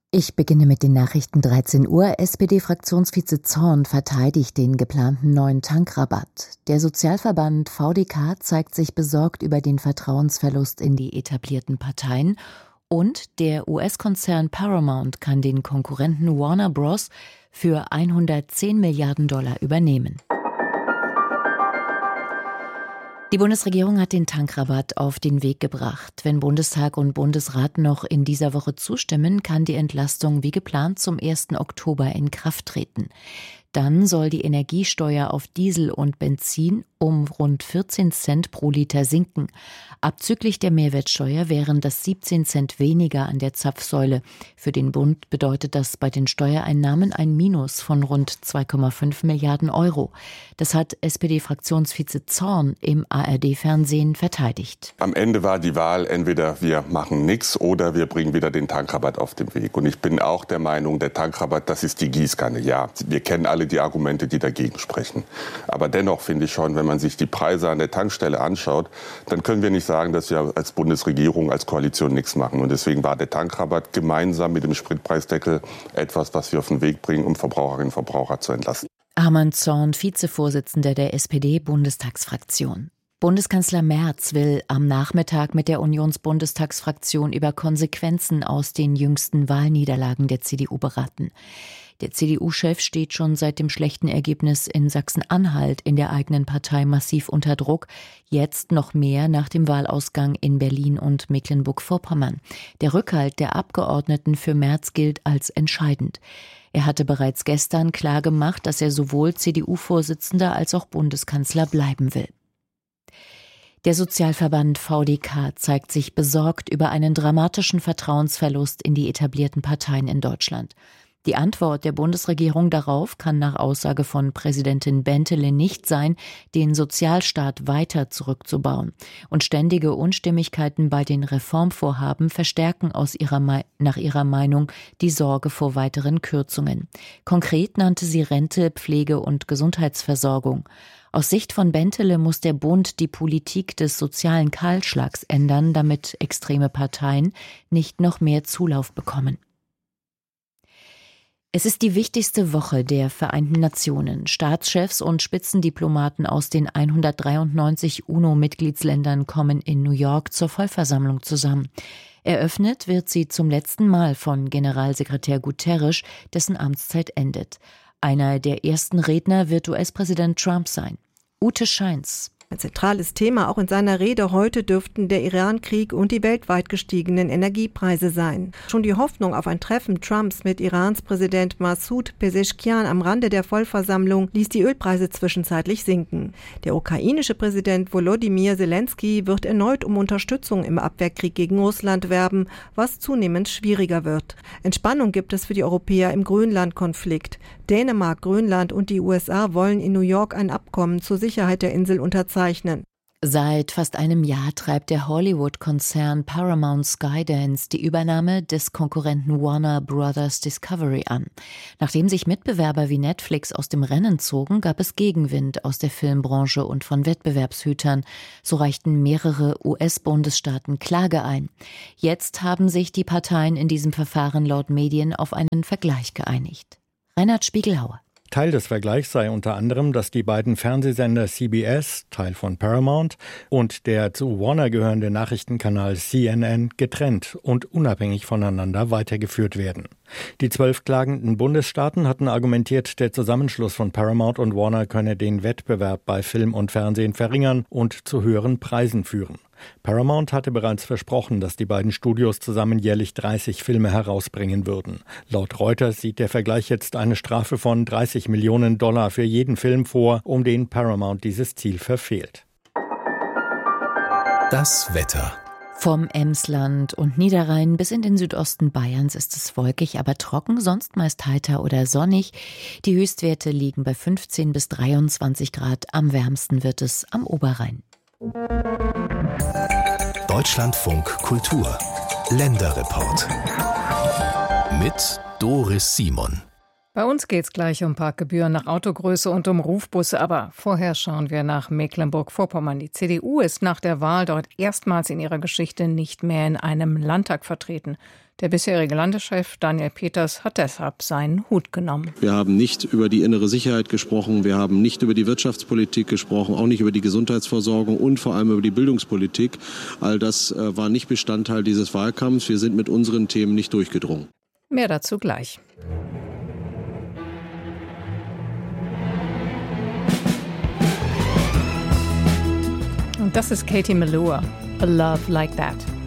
Ich beginne mit den Nachrichten 13 Uhr. SPD-Fraktionsvize Zorn verteidigt den geplanten neuen Tankrabatt. Der Sozialverband VDK zeigt sich besorgt über den Vertrauensverlust in die etablierten Parteien. Und der US-Konzern Paramount kann den Konkurrenten Warner Bros. Für 110 Milliarden Dollar übernehmen. Die Bundesregierung hat den Tankrabatt auf den Weg gebracht. Wenn Bundestag und Bundesrat noch in dieser Woche zustimmen, kann die Entlastung wie geplant zum 1. Oktober in Kraft treten. Dann soll die Energiesteuer auf Diesel und Benzin um rund 14 Cent pro Liter sinken. Abzüglich der Mehrwertsteuer wären das 17 Cent weniger an der Zapfsäule. Für den Bund bedeutet das bei den Steuereinnahmen ein Minus von rund 2,5 Milliarden Euro. Das hat SPD-Fraktionsvize Zorn im ARD-Fernsehen verteidigt. Am Ende war die Wahl, entweder wir machen nichts oder wir bringen wieder den Tankrabatt auf den Weg. Und ich bin auch der Meinung, der Tankrabatt, das ist die Gießkanne. Ja, wir kennen alle die Argumente, die dagegen sprechen. Aber dennoch finde ich schon, wenn man sich die Preise an der Tankstelle anschaut, dann können wir nicht sagen, dass wir als Bundesregierung, als Koalition nichts machen. Und deswegen war der Tankrabatt gemeinsam mit dem Spritpreisdeckel etwas, was wir auf den Weg bringen, um Verbraucherinnen und Verbraucher zu entlasten. Arman Zorn, Vizevorsitzender der SPD-Bundestagsfraktion. Bundeskanzler Merz will am Nachmittag mit der Unionsbundestagsfraktion über Konsequenzen aus den jüngsten Wahlniederlagen der CDU beraten. Der CDU-Chef steht schon seit dem schlechten Ergebnis in Sachsen-Anhalt in der eigenen Partei massiv unter Druck, jetzt noch mehr nach dem Wahlausgang in Berlin und Mecklenburg-Vorpommern. Der Rückhalt der Abgeordneten für Merz gilt als entscheidend. Er hatte bereits gestern klargemacht, dass er sowohl CDU-Vorsitzender als auch Bundeskanzler bleiben will. Der Sozialverband VDK zeigt sich besorgt über einen dramatischen Vertrauensverlust in die etablierten Parteien in Deutschland. Die Antwort der Bundesregierung darauf kann nach Aussage von Präsidentin Bentele nicht sein, den Sozialstaat weiter zurückzubauen. Und ständige Unstimmigkeiten bei den Reformvorhaben verstärken nach ihrer Meinung die Sorge vor weiteren Kürzungen. Konkret nannte sie Rente, Pflege und Gesundheitsversorgung. Aus Sicht von Bentele muss der Bund die Politik des sozialen Kahlschlags ändern, damit extreme Parteien nicht noch mehr Zulauf bekommen. Es ist die wichtigste Woche der Vereinten Nationen. Staatschefs und Spitzendiplomaten aus den 193 UNO-Mitgliedsländern kommen in New York zur Vollversammlung zusammen. Eröffnet wird sie zum letzten Mal von Generalsekretär Guterres, dessen Amtszeit endet. Einer der ersten Redner wird US-Präsident Trump sein. Ute Scheins. Ein zentrales Thema auch in seiner Rede heute dürften der Iran-Krieg und die weltweit gestiegenen Energiepreise sein. Schon die Hoffnung auf ein Treffen Trumps mit Irans Präsident Massoud Pezeshkian am Rande der Vollversammlung ließ die Ölpreise zwischenzeitlich sinken. Der ukrainische Präsident Volodymyr Zelensky wird erneut um Unterstützung im Abwehrkrieg gegen Russland werben, was zunehmend schwieriger wird. Entspannung gibt es für die Europäer im Grönland-Konflikt. Dänemark, Grönland und die USA wollen in New York ein Abkommen zur Sicherheit der Insel unterzeichnen. Seit fast einem Jahr treibt der Hollywood-Konzern Paramount Skydance die Übernahme des Konkurrenten Warner Bros. Discovery an. Nachdem sich Mitbewerber wie Netflix aus dem Rennen zogen, gab es Gegenwind aus der Filmbranche und von Wettbewerbshütern. So reichten mehrere US-Bundesstaaten Klage ein. Jetzt haben sich die Parteien in diesem Verfahren laut Medien auf einen Vergleich geeinigt. Reinhard Spiegelhauer. Teil des Vergleichs sei unter anderem, dass die beiden Fernsehsender CBS, Teil von Paramount, und der zu Warner gehörende Nachrichtenkanal CNN getrennt und unabhängig voneinander weitergeführt werden. Die 12 klagenden Bundesstaaten hatten argumentiert, der Zusammenschluss von Paramount und Warner könne den Wettbewerb bei Film und Fernsehen verringern und zu höheren Preisen führen. Paramount hatte bereits versprochen, dass die beiden Studios zusammen jährlich 30 Filme herausbringen würden. Laut Reuters sieht der Vergleich jetzt eine Strafe von $30 Millionen für jeden Film vor, um den Paramount dieses Ziel verfehlt. Das Wetter. Vom Emsland und Niederrhein bis in den Südosten Bayerns ist es wolkig, aber trocken, sonst meist heiter oder sonnig. Die Höchstwerte liegen bei 15 bis 23 Grad. Am wärmsten wird es am Oberrhein. Deutschlandfunk Kultur. Länderreport. Mit Doris Simon. Bei uns geht's gleich um Parkgebühren nach Autogröße und um Rufbusse, aber vorher schauen wir nach Mecklenburg-Vorpommern. Die CDU ist nach der Wahl dort erstmals in ihrer Geschichte nicht mehr in einem Landtag vertreten. Der bisherige Landeschef Daniel Peters hat deshalb seinen Hut genommen. Wir haben nicht über die innere Sicherheit gesprochen, wir haben nicht über die Wirtschaftspolitik gesprochen, auch nicht über die Gesundheitsversorgung und vor allem über die Bildungspolitik. All das war nicht Bestandteil dieses Wahlkampfs. Wir sind mit unseren Themen nicht durchgedrungen. Mehr dazu gleich. Und das ist Katie Melua, A Love Like That.